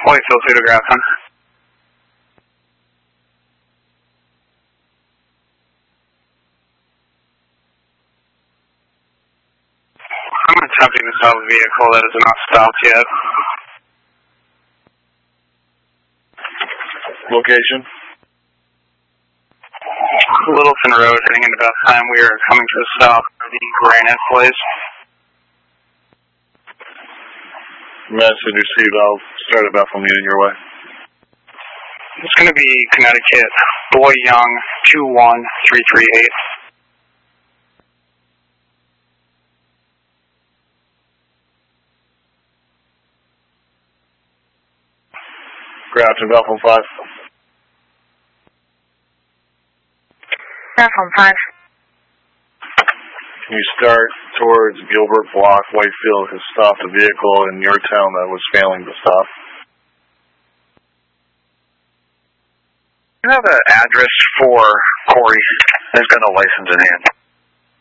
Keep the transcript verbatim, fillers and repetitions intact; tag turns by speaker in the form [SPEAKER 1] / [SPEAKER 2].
[SPEAKER 1] Whitefield, Cedar Grafton. I'm attempting to stop a vehicle that is not stopped yet.
[SPEAKER 2] Location?
[SPEAKER 1] Littleton Road, heading into Bethlehem. We are coming to a stop for the Granite Place.
[SPEAKER 2] Message received. I'll start at Bethlehem in your way.
[SPEAKER 1] It's going to be Connecticut, Boy Young, two one three three eight.
[SPEAKER 2] Grafton, Bethlehem five.
[SPEAKER 3] Bethlehem five.
[SPEAKER 2] Can you start towards Gilbert Block? Whitefield has stopped a vehicle in your town that was failing to stop.
[SPEAKER 4] You have an address for Corey. He's got no license in hand.